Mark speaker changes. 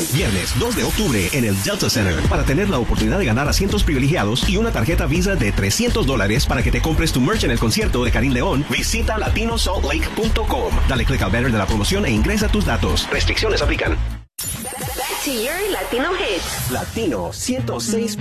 Speaker 1: Viernes 2 de octubre en el Delta Center para tener la oportunidad de ganar asientos privilegiados y una tarjeta Visa de $300 para que te compres tu merch en el concierto de Karim León. Visita latinosaltlake.com. Dale click al banner de la promoción e ingresa tus datos. Restricciones aplican.
Speaker 2: Back to your Latino hits.
Speaker 1: Latino 106.